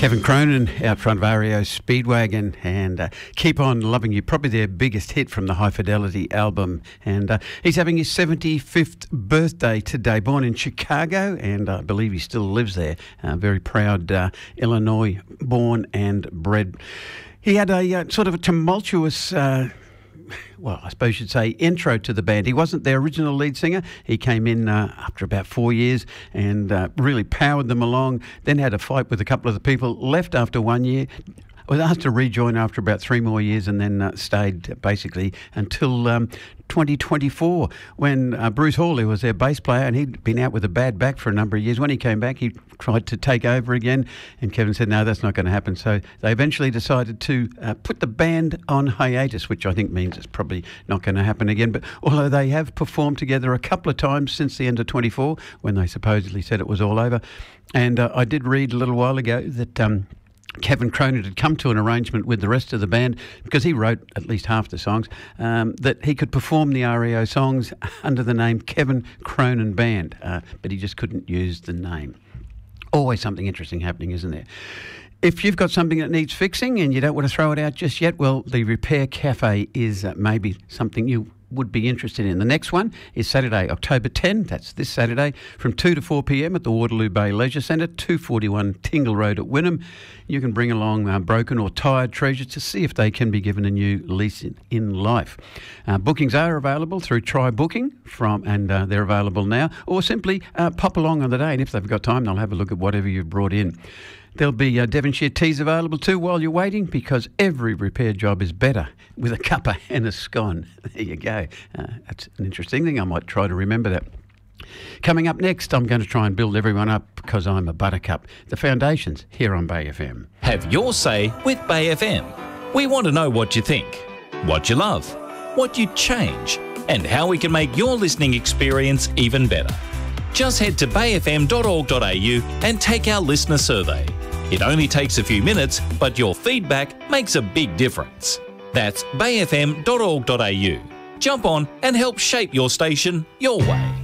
Kevin Cronin out front of REO Speedwagon and Keep On Loving You, probably their biggest hit from the High Fidelity album. And he's having his 75th birthday today, born in Chicago, and I believe he still lives there. Very proud Illinois born and bred. He had a sort of a tumultuous well, I suppose you'd say intro to the band. He wasn't their original lead singer. He came in after about 4 years and really powered them along, then had a fight with a couple of the people, left after 1 year, was asked to rejoin after about 3 more years, and then stayed basically until 2024 when Bruce Hall, who was their bass player, and he'd been out with a bad back for a number of years. When he came back, he tried to take over again, and Kevin said, no, that's not going to happen. So they eventually decided to put the band on hiatus, which I think means it's probably not going to happen again. But although they have performed together a couple of times since the end of 24, when they supposedly said it was all over. And I did read a little while ago that Kevin Cronin had come to an arrangement with the rest of the band, because he wrote at least half the songs, that he could perform the REO songs under the name Kevin Cronin Band, but he just couldn't use the name. Always something interesting happening, isn't there? If you've got something that needs fixing and you don't want to throw it out just yet, well, the Repair Cafe is maybe something you would be interested in. The next one is Saturday, October 10. That's this Saturday, from 2 to 4 p.m. at the Waterloo Bay Leisure Centre, 241 Tingle Road at Wynnum. You can bring along broken or tired treasures to see if they can be given a new lease in life. Bookings are available through Try Booking and they're available now, or simply pop along on the day, and if they've got time, they'll have a look at whatever you've brought in. There'll be Devonshire teas available too while you're waiting, because every repair job is better with a cuppa and a scone. There you go. That's an interesting thing. I might try to remember that. Coming up next, I'm going to try and build everyone up because I'm a buttercup. The Foundations here on Bay FM. Have your say with Bay FM. We want to know what you think, what you love, what you'd change, and how we can make your listening experience even better. Just head to bayfm.org.au and take our listener survey. It only takes a few minutes, but your feedback makes a big difference. That's bayfm.org.au. Jump on and help shape your station your way.